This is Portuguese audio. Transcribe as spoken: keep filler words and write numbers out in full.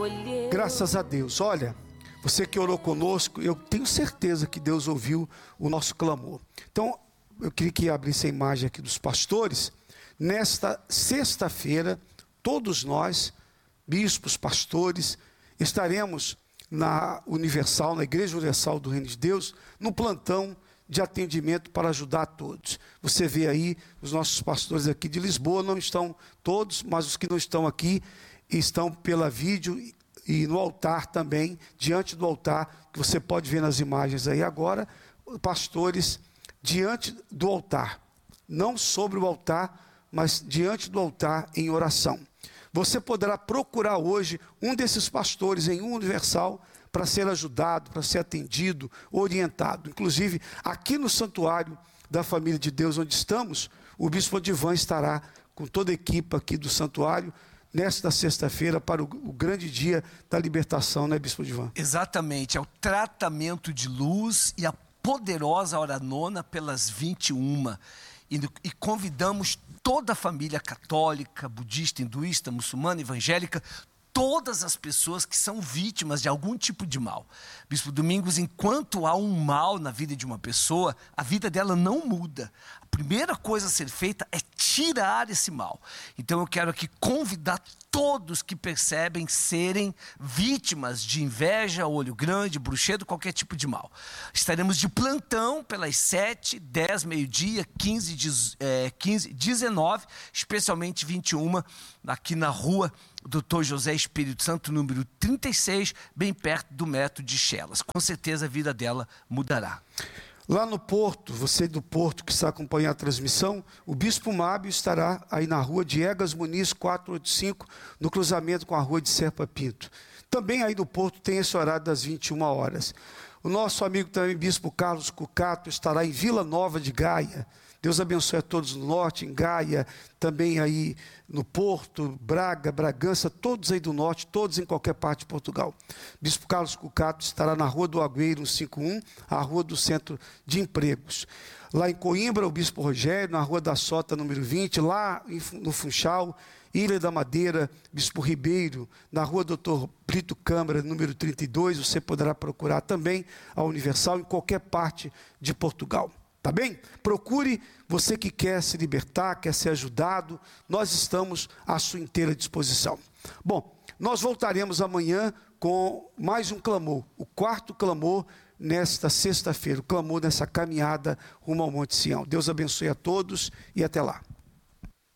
escolheu. Graças a Deus. Olha, você que orou conosco, eu tenho certeza que Deus ouviu o nosso clamor. Então, eu queria que abrisse a imagem aqui dos pastores. Nesta sexta-feira, todos nós, bispos, pastores, estaremos na Universal, na Igreja Universal do Reino de Deus, no plantão de atendimento para ajudar a todos. Você vê aí, os nossos pastores aqui de Lisboa, não estão todos, mas os que não estão aqui, estão pela vídeo e no altar também, diante do altar, que você pode ver nas imagens aí agora, pastores diante do altar, não sobre o altar, mas diante do altar em oração. Você poderá procurar hoje um desses pastores em Universal para ser ajudado, para ser atendido, orientado. Inclusive, aqui no santuário da Família de Deus, onde estamos, o Bispo Odivan estará com toda a equipe aqui do santuário, nesta sexta-feira, para o, o grande dia da libertação, né, Bispo Odivan? Exatamente, é o tratamento de luz e a poderosa hora nona pelas vinte e uma. E, e convidamos toda a família católica, budista, hinduísta, muçulmana, evangélica, todas as pessoas que são vítimas de algum tipo de mal. Bispo Domingos, enquanto há um mal na vida de uma pessoa, a vida dela não muda. A primeira coisa a ser feita é tirar esse mal. Então eu quero aqui convidar todos que percebem serem vítimas de inveja, olho grande, bruxedo, qualquer tipo de mal. Estaremos de plantão pelas sete, dez, meio-dia, quinze, dezenove, especialmente vinte e uma, aqui na rua doutor José Espírito Santo, número trinta e seis, bem perto do metro de Chelas. Com certeza a vida dela mudará. Lá no Porto, você do Porto que está acompanhando a transmissão, o Bispo Mábio estará aí na rua Diegas Muniz quatrocentos e oitenta e cinco, no cruzamento com a rua de Serpa Pinto. Também aí no Porto tem esse horário das vinte e uma horas. O nosso amigo também, Bispo Carlos Cucato, estará em Vila Nova de Gaia. Deus abençoe a todos no norte, em Gaia, também aí no Porto, Braga, Bragança, todos aí do norte, todos em qualquer parte de Portugal. Bispo Carlos Cucato estará na Rua do Agüeiro cento e cinquenta e um, a Rua do Centro de Empregos. Lá em Coimbra, o Bispo Rogério, na Rua da Sota, número vinte, lá no Funchal, Ilha da Madeira, Bispo Ribeiro, na Rua doutor Brito Câmara, número trinta e dois, você poderá procurar também a Universal em qualquer parte de Portugal. Tá bem? Procure, você que quer se libertar, quer ser ajudado, nós estamos à sua inteira disposição. Bom, nós voltaremos amanhã com mais um clamor, o quarto clamor nesta sexta-feira, o clamor nessa caminhada rumo ao Monte Sião. Deus abençoe a todos e até lá.